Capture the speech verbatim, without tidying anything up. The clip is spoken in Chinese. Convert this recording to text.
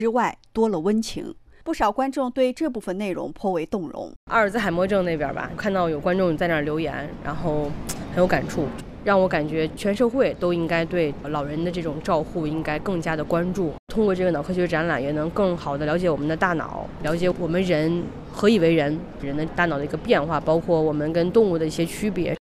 之外多了温情。不少观众对这部分内容颇为动容。 阿尔兹海默症那边吧，看到有观众在那儿留言，然后很有感触，让我感觉全社会都应该对老人的这种照护应该更加的关注。通过这个脑科学展览，也能更好的了解我们的大脑，了解我们人何以为人，人的大脑的一个变化，包括我们跟动物的一些区别。